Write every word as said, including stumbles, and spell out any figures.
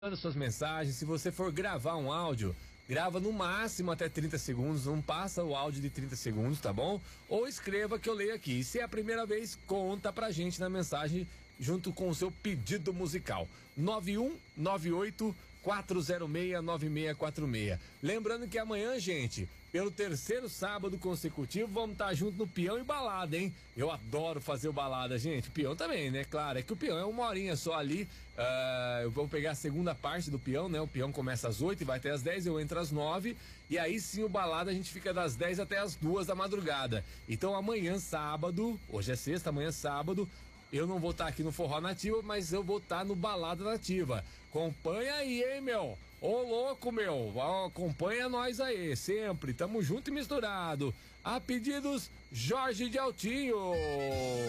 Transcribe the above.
Manda suas mensagens. Se você for gravar um áudio, grava no máximo até trinta segundos, não passa o áudio de trinta segundos, tá bom? Ou escreva que eu leio aqui. E se é a primeira vez, conta pra gente na mensagem junto com o seu pedido musical. nove um nove oito quatro zero seis nove seis quatro seis. Lembrando que amanhã, gente, pelo terceiro sábado consecutivo, vamos estar junto no Peão e Balada, hein? Eu adoro fazer o Balada, gente. O Peão também, né? Claro, é que o Peão é uma horinha só ali. Uh, eu vou pegar a segunda parte do Peão, né? O Peão começa às oito e vai até às dez, eu entro às nove. E aí sim o Balada a gente fica das dez até às duas da madrugada. Então amanhã, sábado, hoje é sexta, amanhã é sábado, eu não vou estar aqui no Forró Nativa, mas eu vou estar no Balada Nativa. Acompanha aí, hein, meu? Ô, louco, meu. Acompanha nós aí, sempre. Tamo junto e misturado. A pedidos, Jorge de Altinho.